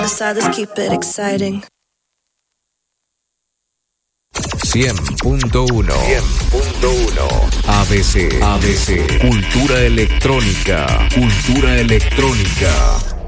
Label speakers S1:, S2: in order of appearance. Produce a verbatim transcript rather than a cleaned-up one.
S1: keep it exciting.
S2: cien punto uno. cien punto uno. A B C. A B C. Cultura electrónica. Cultura electrónica.